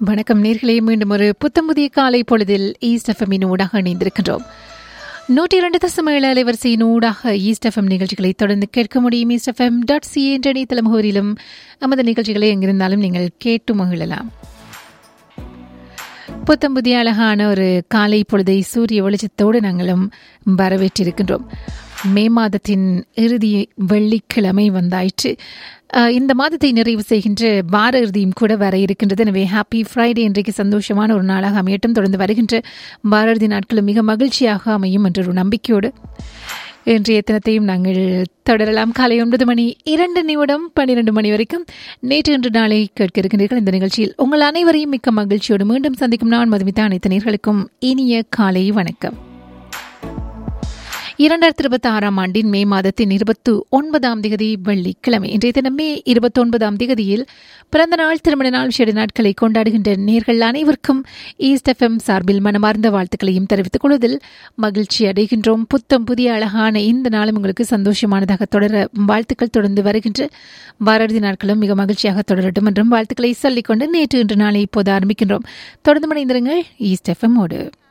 வணக்கம் நேர்களே, மீண்டும் ஒரு புத்தம் புதிய காலை பொழுதில் ஈஸ்ட் எஃப்எம்மின் ஊடாக இணைந்திருக்கின்றோம். 102.7 அலைவரிசையின் ஊடாக ஈஸ்ட் எஃப்எம் நிகழ்ச்சிகளை தொடர்ந்து கேட்க முடியும். eastfm.ca என்ற இணையதள முகவரியிலும் நமது நிகழ்ச்சிகளை எங்கிருந்தாலும் நீங்கள் கேட்டு மகிழலாம். புத்தம் புதிய அழகான ஒரு காலை பொழுதை சூரிய வெளிச்சத்தோடு நாங்களும் வரவேற்றிருக்கின்றோம். மே மாதத்தின் இறுதி வெள்ளிக்கிழமை வந்தாயிற்று. இந்த மாதத்தை நிறைவு செய்கின்ற வார இறுதியும் கூட வர இருக்கின்றது. எனவே ஹாப்பி ஃப்ரைடே. இன்றைக்கு சந்தோஷமான ஒரு நாளாக அமையட்டும். தொடர்ந்து வருகின்ற வார இறுதி நாட்களும் மிக மகிழ்ச்சியாக அமையும் என்ற ஒரு நம்பிக்கையோடு இன்றைய தினத்தையும் நாங்கள் தொடரலாம். காலை 9:02 12 மணி வரைக்கும் நேற்று இன்று நாளை கேட்க இருக்கின்றீர்கள். இந்த நிகழ்ச்சியில் உங்கள் அனைவரையும் மிக்க மகிழ்ச்சியோடு மீண்டும் சந்திக்கும் நான் மதுமிதா. அனைத்து நேயர்களுக்கும் இனிய காலை வணக்கம். 2026 ஆண்டின் மே மாதத்தின் 29ஆம் திகதி வெள்ளிக்கிழமை. இன்றைய தினம் மே 29ஆம் திகதியில் பிறந்த நாள், திருமண நாள், விசேட நாட்களை கொண்டாடுகின்ற நேர்கள் அனைவருக்கும் ஈஸ்ட் எஃப்எம் சார்பில் மனமார்ந்த வாழ்த்துக்களையும் தெரிவித்துக் கொள்வதில் மகிழ்ச்சி அடைகின்றோம். புத்தம் புதிய அழகான இந்த நாளும் உங்களுக்கு சந்தோஷமானதாக தொடர வாழ்த்துக்கள். தொடர்ந்து வருகின்ற வாரறுதி நாட்களும் மிக மகிழ்ச்சியாக தொடரட்டும் என்றும் வாழ்த்துக்களை சொல்லிக்கொண்டு நேற்று இன்று நாளை இப்போது ஆரம்பிக்கின்றோம். தொடர்ந்து இணைந்திருங்கள் ஈஸ்ட் எஃப்எம்மோடு.